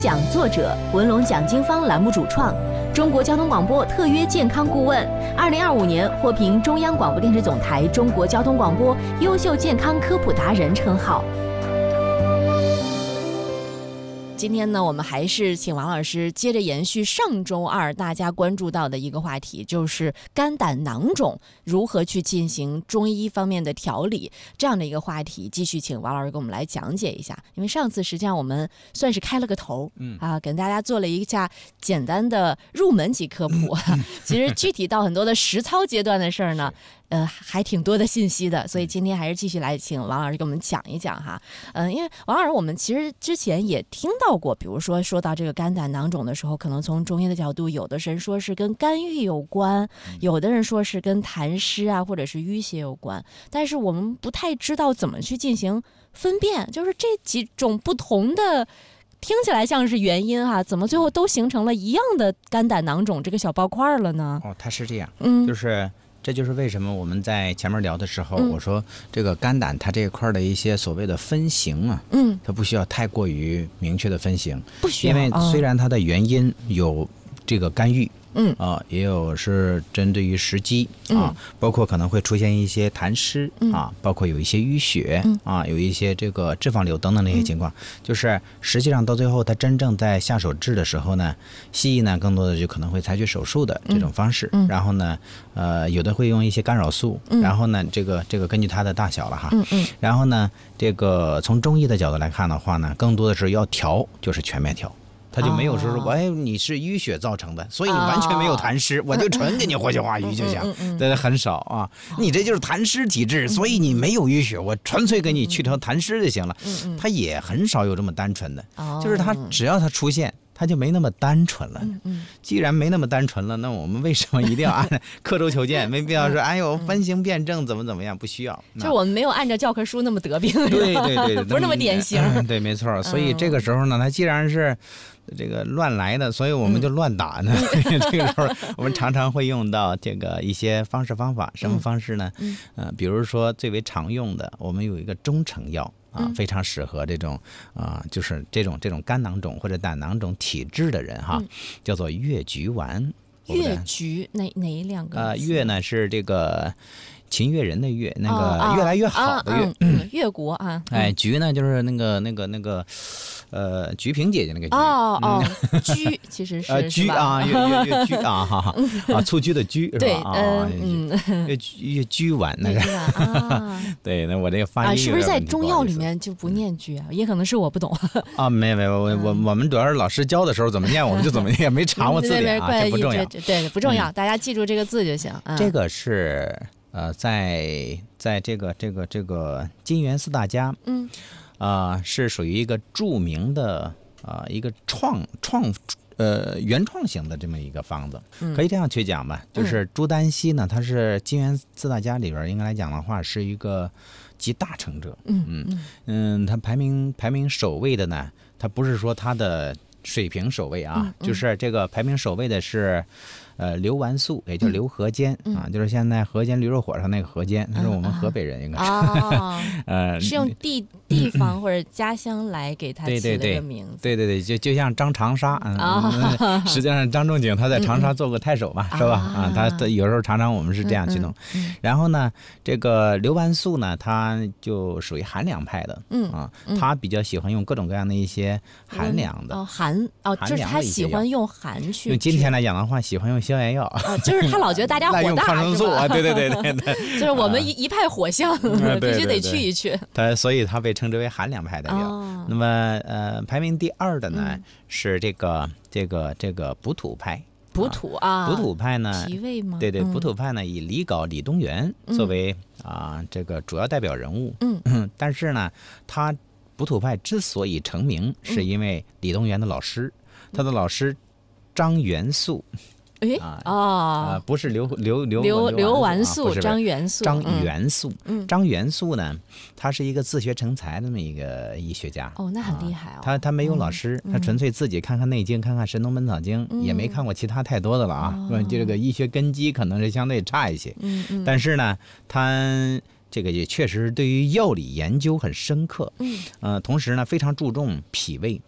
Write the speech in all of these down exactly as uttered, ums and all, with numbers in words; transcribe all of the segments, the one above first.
讲作者文龙讲经方栏目主创，中国交通广播特约健康顾问，二零二五年获评中央广播电视总台中国交通广播优秀健康科普达人称号。今天呢，我们还是请王老师接着延续上周二大家关注到的一个话题，就是肝胆囊肿如何去进行中医方面的调理这样的一个话题，继续请王老师给我们来讲解一下。因为上次实际上我们算是开了个头，嗯啊，跟大家做了一下简单的入门级科普。嗯、其实具体到很多的实操阶段的事儿呢。呃，还挺多的信息的，所以今天还是继续来请王老师给我们讲一讲哈。嗯、呃，因为王老师，我们其实之前也听到过，比如说说到这个肝胆囊肿的时候，可能从中医的角度，有的人说是跟肝郁有关，有的人说是跟痰湿啊或者是淤血有关，但是我们不太知道怎么去进行分辨，就是这几种不同的。听起来像是原因哈、啊，怎么最后都形成了一样的肝胆囊肿这个小包块了呢？ 哦，它是这样，嗯，就是这就是为什么我们在前面聊的时候，嗯、我说这个肝胆它这一块的一些所谓的分型啊，嗯，它不需要太过于明确的分型， 不需要， 因为虽然它的原因有这个肝郁。嗯啊，也有是针对于食积啊、嗯，包括可能会出现一些痰湿、嗯、啊，包括有一些淤血、嗯、啊，有一些这个脂肪瘤等等那些情况、嗯，就是实际上到最后，他真正在下手治的时候呢，西医呢更多的就可能会采取手术的这种方式，嗯、然后呢，呃，有的会用一些干扰素，嗯、然后呢，这个这个根据它的大小了哈，嗯嗯，然后呢，这个从中医的角度来看的话呢，更多的是要调，就是全面调。他就没有说说，哎，你是淤血造成的，所以你完全没有痰湿，哦、我就纯给你活血化瘀就行，嗯嗯嗯、但是很少啊。你这就是痰湿体质，所以你没有淤血，我纯粹给你去掉痰湿就行了。嗯嗯、他也很少有这么单纯的，哦、就是他只要他出现。它就没那么单纯了。嗯嗯，既然没那么单纯了，那我们为什么一定要按刻舟求剑？没必要说，哎呦，分型辩证怎么怎么样，不需要。 就是我们没有按照教科书那么得病。 对对对， 不是那么典型。 嗯、对，没错。所以这个时候呢，它既然是这个乱来的，所以我们就乱打呢。嗯、这个时候，我们常常会用到这个一些方式方法。什么方式呢？嗯，呃，比如说最为常用的，我们有一个中成药。啊，非常适合这种啊，就是这种这种肝囊肿或者胆囊肿体质的人哈，嗯、叫做越橘丸。 越橘哪哪两个？ 呃，越呢是这个秦越人的越，那个越来越好的越， 哦嗯、越国啊。 哎，橘呢就是那个那个那个，呃，菊萍姐姐那个橘。 哦哦，橘其实是呃橘啊，越越越橘啊哈哈啊，蹴鞠的鞠是吧？ 对， 啊， 嗯， 越越橘丸那个。 啊， 对，那我这个发音啊， 是不是在中药里面就不念橘啊？也可能是我不懂啊。没有没有，我我我们主要是老师教的时候怎么念我们就怎么念，没查过字典啊，这不重要。 对，不重要，大家记住这个字就行。 这个是呃，在在这个这个这个金元四大家，嗯，啊、呃，是属于一个著名的啊、呃、一个创创呃原创型的这么一个方子，可以这样去讲吧。就是朱丹溪呢，它是金元四大家里边应该来讲的话是一个集大成者，嗯嗯嗯，它排名排名首位的呢，它不是说它的水平首位啊，嗯嗯、就是这个排名首位的是。呃，硫丸素也就是硫河间、嗯、啊，就是现在河间驴肉火烧那个河间，他、嗯、是我们河北人应该是， 哦、 呃， 是用地地方或者家乡来给他起了个名字， 对对对，就就像张长沙，嗯，哦、实际上张仲景他在长沙做过太守嘛，嗯、是吧？啊，他他有时候常常我们是这样去弄，嗯嗯、然后呢，这个硫丸素呢，它就属于寒凉派的，嗯啊，他比较喜欢用各种各样的一些寒凉的， 嗯、哦寒哦，就是他喜欢用寒去， 用今天来讲的话，喜欢用。消炎药、 啊，就是他老觉得大家火大， 用抗生素啊，对对对对对， 就是我们一一派火象， 嗯、 必须得去一去。 他所以他被称之为寒凉派代表。哦、那么呃，排名第二的呢、嗯、是这个这个这个补土派。 补土啊， 补土派呢？ 脾胃吗？ 对对，补土派呢以李杲、李东垣作为啊、呃、这个主要代表人物。嗯，但是呢，他补土派之所以成名，是因为李东垣的老师，嗯、他的老师张元素。 哎啊啊， 不是硫硫硫硫硫丸素， 啊、张元素， 张元素，嗯，张元素呢，他是一个自学成才的那么一个医学家。 哦，那很厉害哦。 啊、他他没有老师，嗯、他纯粹自己看看《内经》，看看《神农本草经》，嗯，也没看过其他太多的了啊。哦、就这个医学根基可能是相对差一些。嗯嗯。但是呢，他这个也确实对于药理研究很深刻。嗯。呃，同时呢，非常注重脾胃。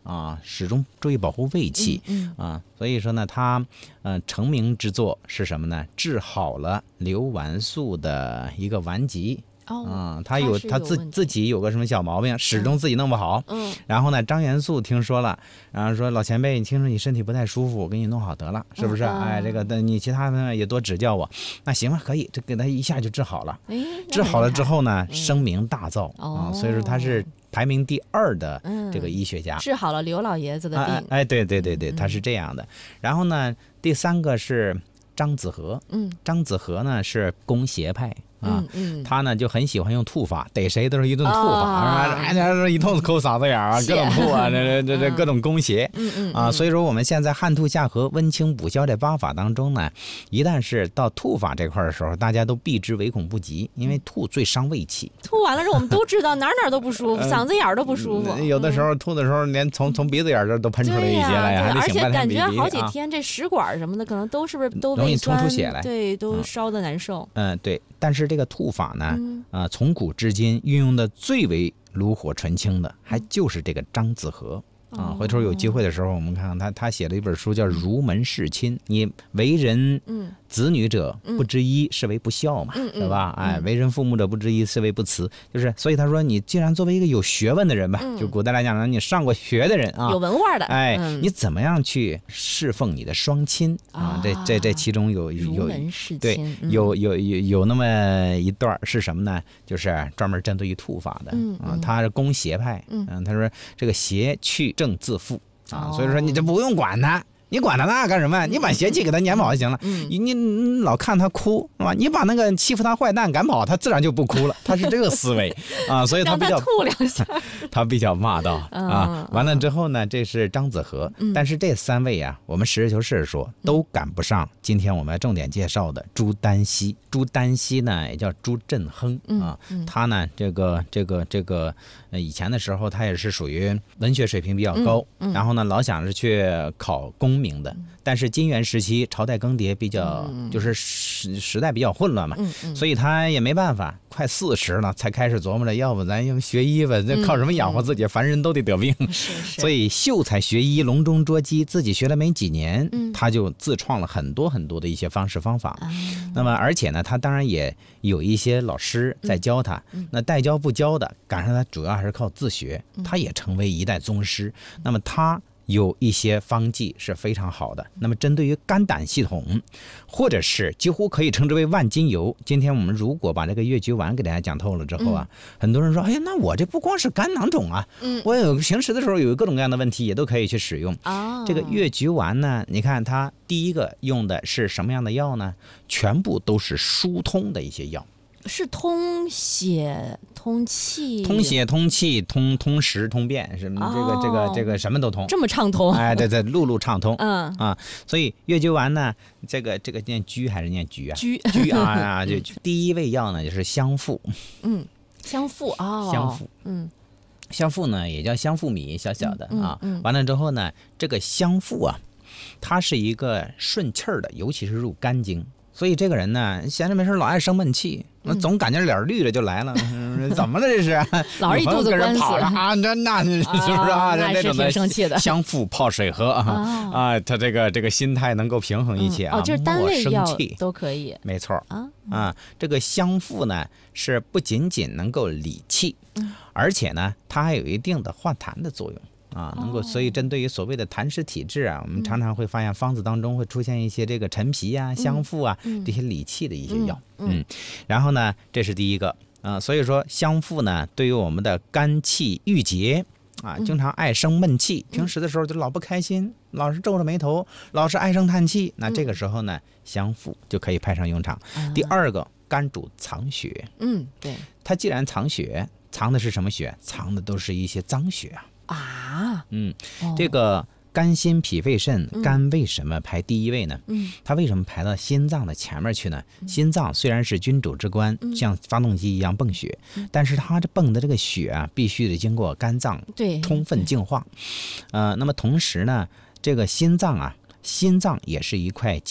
啊，始终注意保护胃气、 嗯嗯、啊。所以说呢，他呃成名之作是什么呢？治好了刘完素的一个顽疾。 哦， 嗯，他有他自问题自己有个什么小毛病，始终自己弄不好。 嗯， 然后呢，张元素听说了，然后说老前辈，你听说你身体不太舒服，我给你弄好得了，是不是？ 嗯、 哎，这个的你其他的也多指教我。那行吧，可以，这给他一下就治好了。 哎， 治好了之后呢， 嗯、 声名大噪、 哦、 啊，所以说他是排名第二的这个医学家， 嗯、治好了刘老爷子的病。 哎，哎对对对对，他是这样的。嗯、然后呢，第三个是张子和，嗯，张子和呢是攻邪派。啊， 嗯嗯、 他呢就很喜欢用吐法，逮谁都是一顿吐法，哎、哦，一通抠嗓子眼啊，各种吐啊，这这这各种攻邪， 嗯嗯啊，所以说我们现在汉吐下纥、温清补消这八法当中呢，一旦是到吐法这块的时候，大家都避之唯恐不及，因为吐最伤胃气。 吐完了之后，我们都知道哪哪都不舒服，呃、嗓子眼都不舒服。 有的时候吐的时候，连从从鼻子眼这都喷出来一些来呀， 而且感觉好几啊天这食管什么的，可能都是不是都容易冲出血来， 对，都烧的难受。 嗯、呃，对。但是这个吐法呢，啊、 嗯呃，从古至今运用的最为炉火纯青的，还就是这个张子和。啊，回头有机会的时候，我们看看他，他写了一本书叫《儒门事亲》。你为人子女者不知一，是为不孝嘛， 嗯、 对吧？哎，为人父母者不知一，是为不慈。就是所以他说，你既然作为一个有学问的人吧， 嗯、 就古代来讲呢，你上过学的人啊， 有文化的， 哎， 嗯、 你怎么样去侍奉你的双亲啊？ 啊这这这其中有有儒门事亲， 对， 嗯、 有有有有那么一段是什么呢？就是专门针对于吐法的， 嗯啊，他是攻邪派， 嗯， 他说这个邪去正自负。啊， 哦、 所以说你这不用管他，你管他那干什么？你把邪气给他撵跑就行了。 嗯、 你你老看他哭是吧？你把那个欺负他坏蛋赶跑，他自然就不哭了。他是这个思维啊，所以他比较让他吐两下， 他比较骂道啊。 嗯、 完了之后呢，这是张子和， 嗯、 但是这三位啊，我们实事求是地说，都赶不上今天我们要重点介绍的朱丹溪。朱丹溪呢，也叫朱振亨啊， 嗯嗯、 他呢，这个这个这个，呃，以前的时候他也是属于文学水平比较高， 嗯嗯、 然后呢，老想着去考功名的。 嗯、 但是金元时期朝代更迭比较， 嗯、 就是时时代比较混乱嘛， 嗯嗯、 所以他也没办法，快四十了才开始琢磨着，要不咱要学医吧，这靠什么养活自己？嗯、凡人都得得病， 是是。 所以秀才学医，笼中捉鸡，自己学了没几年， 嗯、 他就自创了很多很多的一些方式方法。 啊、 那么而且呢，他当然也有一些老师在教他， 嗯、 那带教不教的，赶上他主要还是靠自学， 嗯、 他也成为一代宗师。那么他有一些方剂是非常好的。那么针对于肝胆系统，或者是几乎可以称之为万金油。今天我们如果把这个越橘丸给大家讲透了之后啊，嗯、很多人说，哎呀，那我这不光是肝囊肿啊，嗯、我有平时的时候有各种各样的问题也都可以去使用。 哦、 这个越橘丸呢，你看它第一个用的是什么样的药呢？全部都是疏通的一些药。 是通血、通气、 通血、通气、通通食、通便，什么、哦、这个、这个、这个什么都通， 这么畅通？ 哎，对对，路路畅通。 嗯啊，所以越橘丸呢，这个这个念橘还是念橘啊？ 橘橘啊，就第一味药呢就是香附。 嗯，香附啊， 香附， 嗯， 香附呢也叫香附米，小小的、 嗯、 啊。 嗯嗯、 完了之后呢，这个香附啊，它是一个顺气儿的，尤其是入肝经。所以这个人呢，闲着没事老爱生闷气，那总感觉脸绿了就来了，嗯、怎么了这是？ 老是一肚子官司跑了啊，那那是不是啊？ 那是挺生气的。 相附泡水喝啊，哦、啊，他这个这个心态能够平衡一些啊， 嗯、哦，就是单味药生气都可以， 没错啊啊，这个香附呢是不仅仅能够理气， 嗯、 而且呢它还有一定的化痰的作用。啊，能够，所以针对于所谓的痰湿体质啊，我们常常会发现方子当中会出现一些这个陈皮啊、香附啊、 嗯、 这些理气的一些药， 嗯， 嗯然后呢，这是第一个啊，所以说香附呢，对于我们的肝气郁结啊，经常爱生闷气， 嗯、 平时的时候就老不开心，老是皱着眉头，老是唉声叹气，那这个时候呢，香附就可以派上用场。 嗯、 第二个，肝主藏血， 嗯，对， 它既然藏血，藏的是什么血？藏的都是一些脏血啊。 啊， 嗯， 哦、 这个肝心脾肺肾，肝为什么排第一位呢？ 嗯， 它为什么排到心脏的前面去呢？嗯、心脏虽然是君主之官， 嗯、 像发动机一样泵血，嗯、但是它这泵的这个血啊，必须得经过肝脏对充分净化。呃，那么同时呢，这个心脏啊，心脏也是一块肌肉，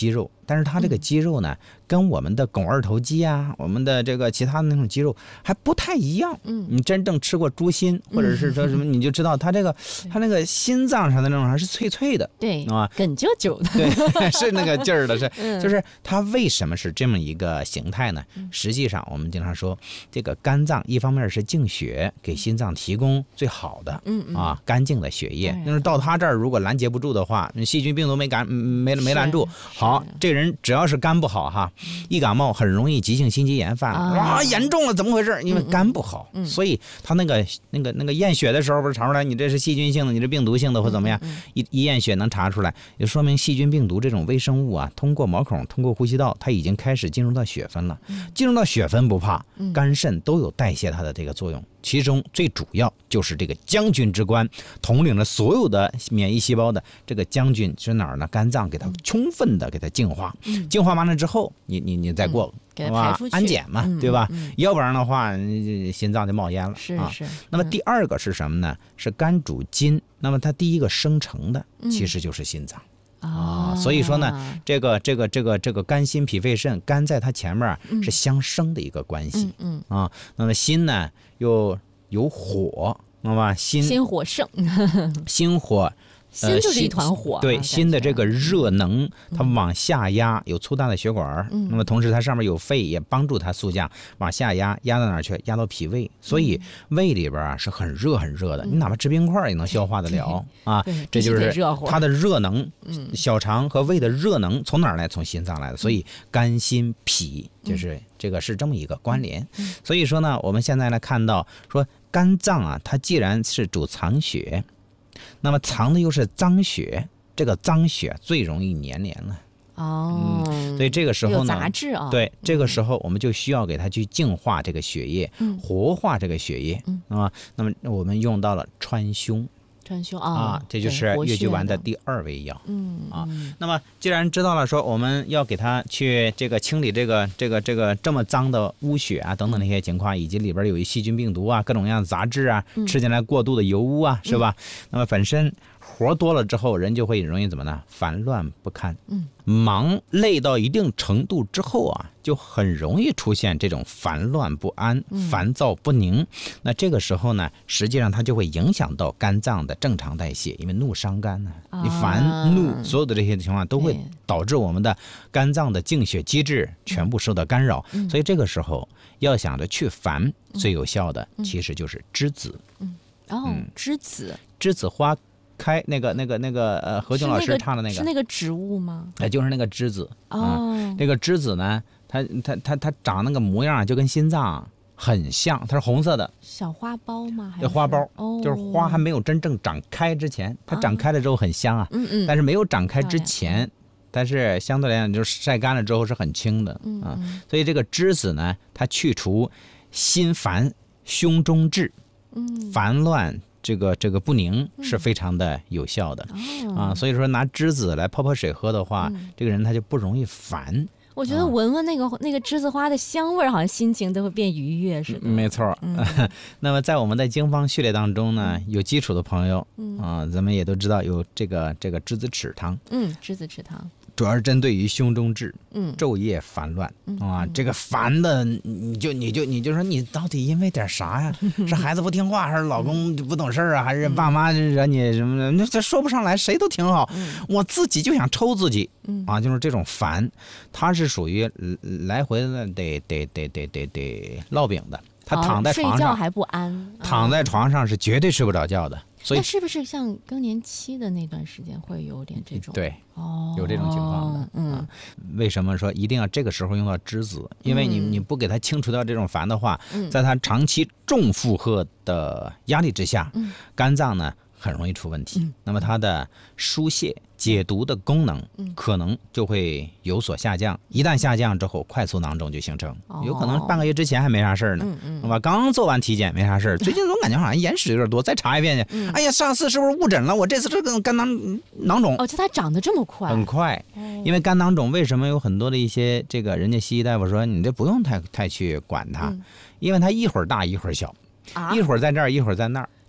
但是它这个肌肉呢，跟我们的肱二头肌啊，我们的这个其他的那种肌肉还不太一样。嗯，你真正吃过猪心，或者是说什么，你就知道它这个它那个心脏上的那种还是脆脆的， 对啊， 梗啾啾的， 对，是那个劲儿的，是，就是它为什么是这么一个形态呢？实际上我们经常说，这个肝脏一方面是净血，给心脏提供最好的，嗯啊干净的血液，就是到它这儿如果拦截不住的话，细菌病毒没赶没没拦住，好，这个人只要是肝不好哈，一感冒很容易急性心肌炎犯了，啊，严重了，怎么回事？因为肝不好，嗯、所以他那个那个那个验血的时候不是查出来你这是细菌性的，你这病毒性的或怎么样，嗯嗯、一一验血能查出来，也说明细菌病毒这种微生物啊，通过毛孔通过呼吸道，它已经开始进入到血分了。嗯、进入到血分不怕，肝肾都有代谢它的这个作用。其中最主要就是这个将军之官，统领了所有的免疫细胞的这个将军是哪儿呢？肝脏给它充分的给它净化，嗯、净化完了之后，你你你再过。 嗯给它排出去， 安检嘛， 嗯、 对吧？ 嗯、 要不然的话，心脏就冒烟了。 是是、啊。 那么第二个是什么呢？是肝主筋，那么它第一个生成的其实就是心脏。嗯、啊，所以说呢，这个这个这个这个肝心脾肺肾，肝在它前面是相生的一个关系。嗯嗯啊，那么心呢又有火，那么心心火盛， 心火。 心就是一团火、啊呃、对心的这个热能它往下压，有粗大的血管、嗯、那么同时它上面有肺也帮助它速降往下压，压到哪儿去？压到脾胃，所以胃里边啊是很热很热的、嗯、你哪怕吃冰块也能消化得了、嗯、啊，这就是它的热能、嗯、小肠和胃的热能从哪儿来？从心脏来的，所以肝心脾就是这个是这么一个关联、嗯、所以说呢，我们现在来看到说肝脏啊，它既然是主藏血，那么藏的又是脏血，这个脏血最容易粘连了。 哦、 嗯，所以这个时候呢， 有杂质啊、哦。 对，这个时候我们就需要给它去净化这个血液，嗯、活化这个血液，嗯啊。那么我们用到了川芎。 川芎啊、哦，这就是越剧丸的第二味药。 嗯啊，那么既然知道了说我们要给它去这个清理这个这个这个这么脏的污血啊等等那些情况，以及里边有一细菌病毒啊各种各样的杂质啊，嗯、吃进来过度的油污啊，是吧？嗯、那么本身活多了之后，人就会容易怎么呢？烦乱不堪。嗯。忙累到一定程度之后啊，就很容易出现这种烦乱不安、烦躁不宁。嗯、那这个时候呢，实际上它就会影响到肝脏的正常代谢，因为怒伤肝呢、啊，你烦怒所有的这些情况都会导致我们的肝脏的净血机制全部受到干扰。嗯、所以这个时候要想着去烦，最有效的其实就是栀子。 嗯，哦，栀子， 栀子花。开那个那个那个呃，何炅老师唱的那个是那个植物吗？ 哎，就是那个栀子哦、 嗯。这个栀子呢，它它它它长那个模样就跟心脏很像，它是红色的。 小花苞吗？还是花苞？ 哦， 就是花还没有真正长开之前，它长开了之后很香啊。嗯嗯。但是没有长开之前，但是相对来讲就是晒干了之后是很轻的啊、嗯嗯。所以这个栀子呢，它去除心烦、胸中滞、嗯、烦乱。这个这个不宁是非常的有效的、嗯、啊，所以说拿栀子来泡泡水喝的话、嗯，这个人他就不容易烦。 我觉得闻闻那个、啊、那个栀子花的香味，好像心情都会变愉悦似的。 没错。嗯、那么在我们的经方序列当中呢，有基础的朋友、嗯、啊，咱们也都知道有这个这个栀子豉汤。 嗯，栀子豉汤。 主要是针对于胸中滞， 嗯， 昼夜烦乱、嗯、啊，这个烦的，你就你就你就说你到底因为点啥呀？是孩子不听话，还是老公不懂事啊，还是爸妈惹你什么的？那这说不上来，谁都挺好，嗯、我自己就想抽自己，嗯、啊，就是这种烦，它是属于来回的得得得得得得烙饼的，他躺在床上、 哦、睡觉还不安， 躺在床上是绝对睡不着觉的。所以那是不是像更年期的那段时间会有点这种？ 对， 哦， 有这种情况的。嗯、啊，为什么说一定要这个时候用到栀子？因为你你不给它清除掉这种烦的话，嗯、在它长期重负荷的压力之下，嗯、肝脏呢很容易出问题。嗯、那么它的疏泄、解毒的功能可能就会有所下降。一旦下降之后，快速囊肿就形成，哦、有可能半个月之前还没啥事儿呢，嗯嗯，好吧？刚做完体检没啥事儿，最近总感觉好像眼屎有点多，再查一遍去。嗯、哎呀，上次是不是误诊了？我这次这个肝囊囊肿， 哦，就它长得这么快， 很快。哦、因为肝囊肿为什么有很多的一些这个人家西医大夫说你这不用太太去管它，嗯、因为它一会儿大一会儿小，啊、一会儿在这儿一会儿在那儿。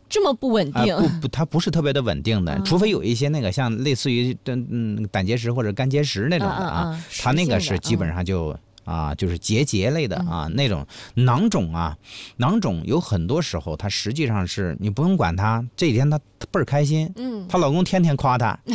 这么不稳定？ 啊、不不，它不是特别的稳定的，嗯、除非有一些那个像类似于嗯胆结石或者肝结石那种的啊， 嗯嗯、 它那个是基本上就。嗯啊，就是结节类的啊，那种囊肿啊，囊肿有很多时候它实际上是你不用管它，这几天它倍儿开心，嗯，她老公天天夸她，